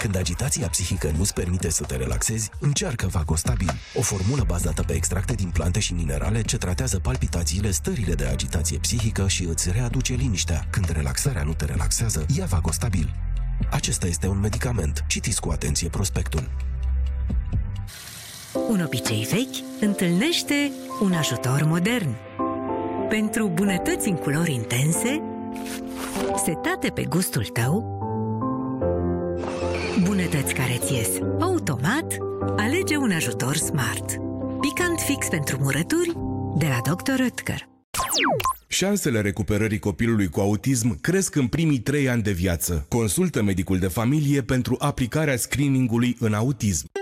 Când agitația psihică nu-ți permite să te relaxezi, încearcă Vagostabil, o formulă bazată pe extracte din plante și minerale ce tratează palpitațiile, stările de agitație psihică și îți readuce liniștea. Când relaxarea nu te relaxează, ia Vagostabil. Acesta este un medicament. Citiți cu atenție prospectul. Un obicei vechi întâlnește un ajutor modern. Pentru bunătăți în culori intense, setate pe gustul tău, bunătăți care ți ies automat, alege un ajutor Smart. Picant fix pentru murături de la Dr. Oetker. Șansele recuperării copilului cu autism cresc în primii 3 ani de viață. Consultă medicul de familie pentru aplicarea screeningului în autism.